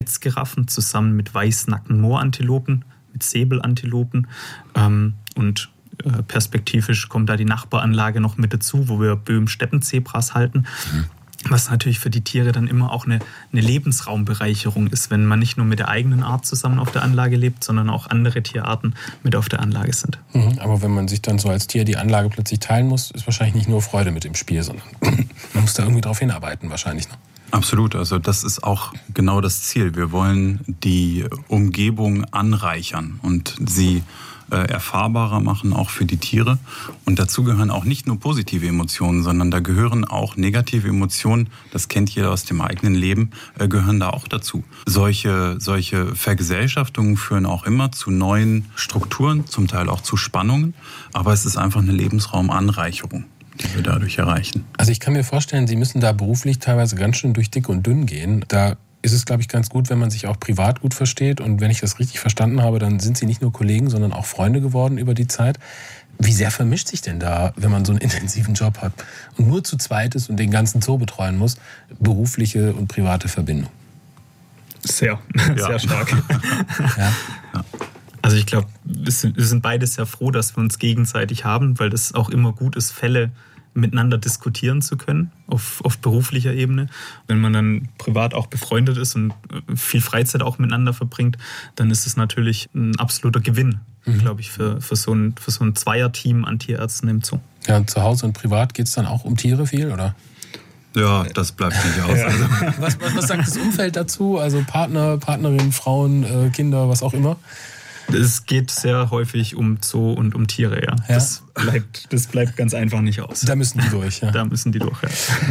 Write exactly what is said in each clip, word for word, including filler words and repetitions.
Giraffen zusammen mit weißnackten Moorantilopen, mit Säbelantilopen. Ähm, und äh, perspektivisch kommt da die Nachbaranlage noch mit dazu, wo wir Böhm-Steppenzebras halten. Mhm. Was natürlich für die Tiere dann immer auch eine, eine Lebensraumbereicherung ist, wenn man nicht nur mit der eigenen Art zusammen auf der Anlage lebt, sondern auch andere Tierarten mit auf der Anlage sind. Mhm, aber wenn man sich dann so als Tier die Anlage plötzlich teilen muss, ist wahrscheinlich nicht nur Freude mit dem Spiel, sondern man muss da irgendwie drauf hinarbeiten wahrscheinlich. Ne? Absolut, also das ist auch genau das Ziel. Wir wollen die Umgebung anreichern und sie äh, erfahrbarer machen, auch für die Tiere. Und dazu gehören auch nicht nur positive Emotionen, sondern da gehören auch negative Emotionen, das kennt jeder aus dem eigenen Leben, äh, gehören da auch dazu. Solche, solche Vergesellschaftungen führen auch immer zu neuen Strukturen, zum Teil auch zu Spannungen, aber es ist einfach eine Lebensraumanreicherung, die wir dadurch erreichen. Also ich kann mir vorstellen, Sie müssen da beruflich teilweise ganz schön durch dick und dünn gehen. Da ist es, glaube ich, ganz gut, wenn man sich auch privat gut versteht. Und wenn ich das richtig verstanden habe, dann sind Sie nicht nur Kollegen, sondern auch Freunde geworden über die Zeit. Wie sehr vermischt sich denn da, wenn man so einen intensiven Job hat und nur zu zweit ist und den ganzen Zoo betreuen muss, berufliche und private Verbindung? Sehr, ja. sehr stark. Ja. Ja. Also ich glaube, wir sind beide sehr froh, dass wir uns gegenseitig haben, weil das auch immer gut ist, Fälle miteinander diskutieren zu können auf, auf beruflicher Ebene. Wenn man dann privat auch befreundet ist und viel Freizeit auch miteinander verbringt, dann ist es natürlich ein absoluter Gewinn, mhm. glaube ich, für, für, so ein, für so ein Zweierteam an Tierärzten im Zoo. Ja, und zu Hause und privat geht es dann auch um Tiere viel, oder? Ja, das bleibt nicht aus. Ja. Also. Was, was, was sagt das Umfeld dazu? Also Partner, Partnerin, Frauen, äh, Kinder, was auch immer? Es geht sehr häufig um Zoo und um Tiere, ja. ja. Das bleibt, das bleibt ganz einfach nicht aus. Da müssen die durch, ja. Da müssen die durch, ja.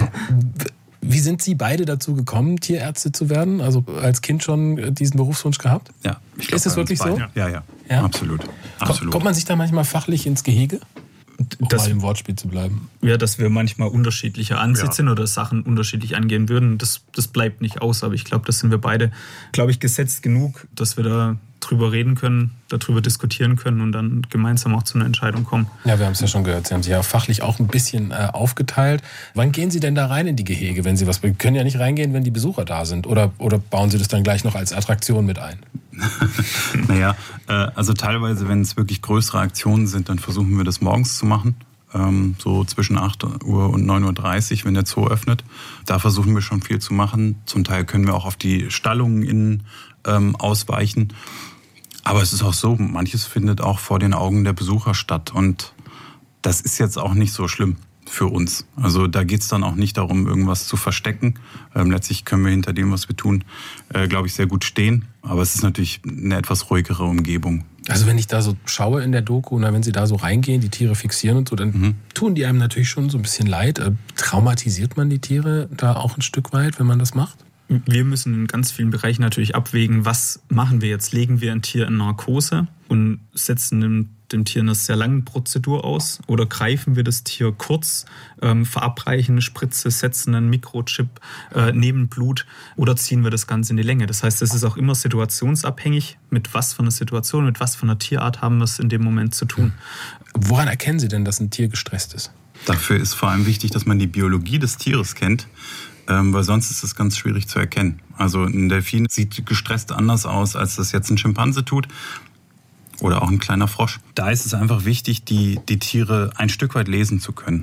Wie sind Sie beide dazu gekommen, Tierärzte zu werden? Also als Kind schon diesen Berufswunsch gehabt? Ja. Ich glaub, ist das wirklich so? Ja, ja, ja. Absolut. Absolut. Kommt man sich da manchmal fachlich ins Gehege? Um das, mal im Wortspiel zu bleiben. Ja, dass wir manchmal unterschiedlicher Ansicht sind ja. oder Sachen unterschiedlich angehen würden, das, das bleibt nicht aus. Aber ich glaube, das sind wir beide, glaube ich, gesetzt genug, dass wir da drüber reden können, darüber diskutieren können und dann gemeinsam auch zu einer Entscheidung kommen. Ja, wir haben es ja schon gehört. Sie haben sich ja fachlich auch ein bisschen äh, aufgeteilt. Wann gehen Sie denn da rein in die Gehege, wenn Sie was... Wir können ja nicht reingehen, wenn die Besucher da sind. Oder, oder bauen Sie das dann gleich noch als Attraktion mit ein? Naja, äh, also teilweise, wenn es wirklich größere Aktionen sind, dann versuchen wir das morgens zu machen. Ähm, so zwischen acht Uhr und neun Uhr dreißig, wenn der Zoo öffnet. Da versuchen wir schon viel zu machen. Zum Teil können wir auch auf die Stallungen innen ähm, ausweichen. Aber es ist auch so, manches findet auch vor den Augen der Besucher statt. Und das ist jetzt auch nicht so schlimm für uns. Also da geht es dann auch nicht darum, irgendwas zu verstecken. Ähm, letztlich können wir hinter dem, was wir tun, äh, glaube ich, sehr gut stehen. Aber es ist natürlich eine etwas ruhigere Umgebung. Also wenn ich da so schaue in der Doku, na, wenn Sie da so reingehen, die Tiere fixieren und so, dann mhm. tun die einem natürlich schon so ein bisschen leid. Äh, traumatisiert man die Tiere da auch ein Stück weit, wenn man das macht? Wir müssen in ganz vielen Bereichen natürlich abwägen, was machen wir jetzt? Legen wir ein Tier in Narkose und setzen dem, dem Tier eine sehr lange Prozedur aus? Oder greifen wir das Tier kurz, ähm, verabreichen eine Spritze, setzen einen Mikrochip äh, neben Blut oder ziehen wir das Ganze in die Länge? Das heißt, es ist auch immer situationsabhängig, mit was für einer Situation, mit was für einer Tierart haben wir es in dem Moment zu tun. Woran erkennen Sie denn, dass ein Tier gestresst ist? Dafür ist vor allem wichtig, dass man die Biologie des Tieres kennt. Ähm, weil sonst ist es ganz schwierig zu erkennen. Also ein Delfin sieht gestresst anders aus, als das jetzt ein Schimpanse tut oder auch ein kleiner Frosch. Da ist es einfach wichtig, die, die Tiere ein Stück weit lesen zu können.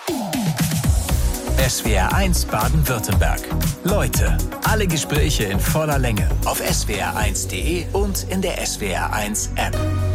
S W R eins Baden-Württemberg. Leute, alle Gespräche in voller Länge auf S W R eins Punkt de und in der S W R eins App.